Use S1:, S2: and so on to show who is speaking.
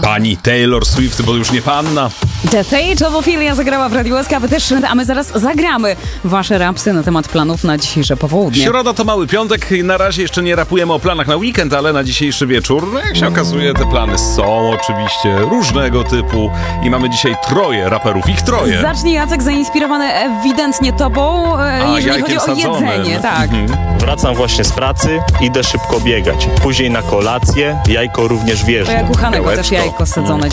S1: pani Taylor Swift, bo już nie panna.
S2: The Fate of Ophelia zagrała w Radiu SK, wy też, a my zaraz zagramy wasze rapsy na temat planów na dzisiejsze popołudnie.
S1: Środa to mały piątek, na razie jeszcze nie rapujemy o planach na weekend, ale na dzisiejszy wieczór, no jak się okazuje, te plany są oczywiście różnego typu i mamy dzisiaj 3 raperów, ich 3.
S2: Zacznij, Jacek, zainspirowany ewidentnie tobą, jeżeli chodzi o
S1: sadzone.
S2: jedzenie. Tak.
S3: Wracam właśnie z pracy, idę szybko biegać. Później na kolację, jajko również
S2: To
S3: wierzę.
S2: jak u Hanego też
S1: Białeczko.
S2: jajko sadzone